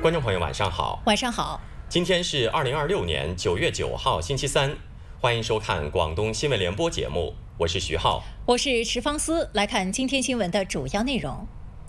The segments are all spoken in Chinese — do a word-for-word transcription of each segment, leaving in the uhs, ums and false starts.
观众朋友，晚上好。 晚上好。 今天是二零二六年九月九号，星期三。欢迎收看广东新闻联播节目，我是徐浩， 我是池方思。来看今天新闻的主要内容。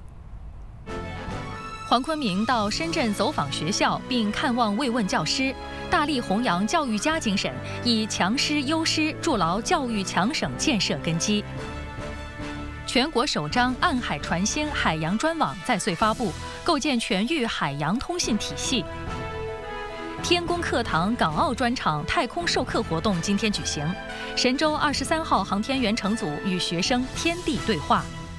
黄坤明到深圳走访学校，并看望慰问教师，大力弘扬教育家精神，以强师优师筑牢教育强省建设根基。全国首张暗海传星海洋专网在穗发布，构建全域海洋通信体系。天宫课堂港澳专场太空授课活动今天举行，神舟二十三号航天员乘组与学生天地对话。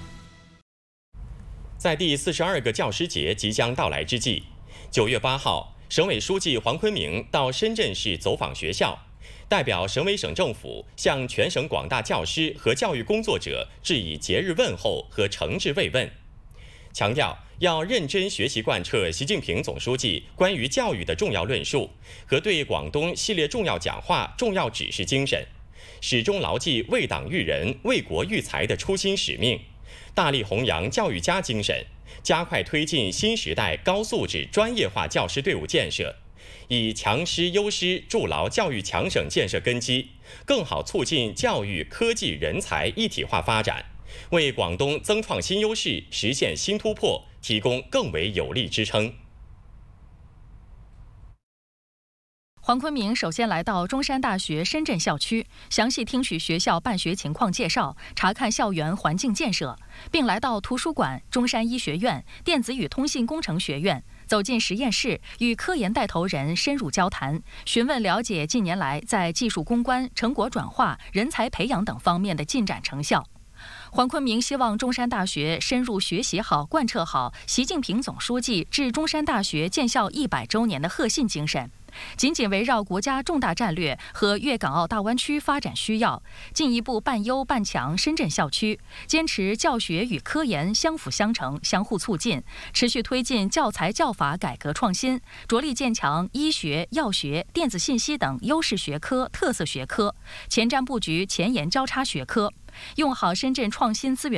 在第四十二个教师节即将到来之际，九月八号，省委书记黄坤明到深圳市走访学校，代表省委省政府向全省广大教师和教育工作者致以节日问候和诚挚慰问，强调要认真学习贯彻习近平总书记关于教育的重要论述和对广东系列重要讲话重要指示精神，始终牢记为党育人、为国育才的初心使命，大力弘扬教育家精神，加快推进新时代高素质专业化教师队伍建设，以强师优师筑牢教育强省建设根基，更好促进教育科技人才一体化发展，为广东增创新优势、实现新突破提供更为有力支撑。 黄坤明首先来到中山大学深圳校区，详细听取学校办学情况介绍，查看校园环境建设，并来到图书馆、中山医学院、电子与通信工程学院，走进实验室，与科研带头人深入交谈，询问了解近年来在技术攻关、成果转化、人才培养等方面的进展成效。黄坤明希望中山大学深入学习好、贯彻好习近平总书记致中山大学建校一百周年的贺信精神，紧紧围绕国家重大战略和粤港澳大湾区发展需要，进一步办优办强深圳校区，坚持教学与科研相辅相成、相互促进，持续推进教材教法改革创新，着力建强医学、药学、电子信息等优势学科、特色学科，前瞻布局前沿交叉学科，用好深圳创新资源